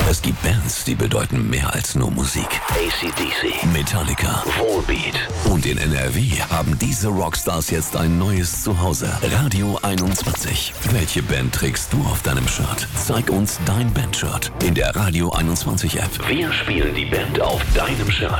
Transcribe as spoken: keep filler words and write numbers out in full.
Es gibt Bands, die bedeuten mehr als nur Musik. A C D C, Metallica, Volbeat. Und in N R W haben diese Rockstars jetzt ein neues Zuhause. Radio einundzwanzig. Welche Band trägst du auf deinem Shirt? Zeig uns dein Bandshirt in der Radio einundzwanzig App. Wir spielen die Band auf deinem Shirt.